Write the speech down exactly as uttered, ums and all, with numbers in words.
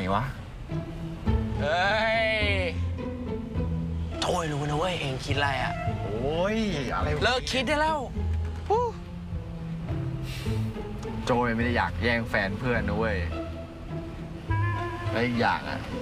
วะเฮ้ยโถ่รู้นะเว้ยเองคิดอะไรอ่ะโอ้ยอะไรเลิกคิดได้แล้วโจยไม่ได้อยากแย่งแฟนเพื่อนนะเว้ยและอีกอย่างอ่ะ